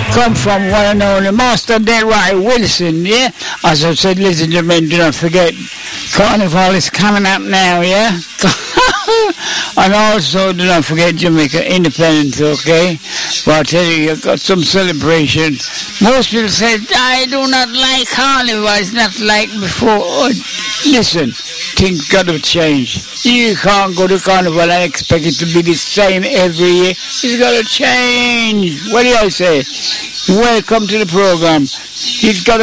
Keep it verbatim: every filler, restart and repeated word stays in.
come from one and only Master Delroy Wilson, yeah? As I said, ladies and gentlemen, do not forget, Carnival is coming up now, yeah? And also, do not forget Jamaica Independence, okay? But I tell you, you've got some celebration. Most people say, I do not like Carnival, it's not like before. Oh, listen, things got to change. You can't go to Carnival and expect it to be the same every year. It's got to change. What do I say? Welcome to the program. It's got to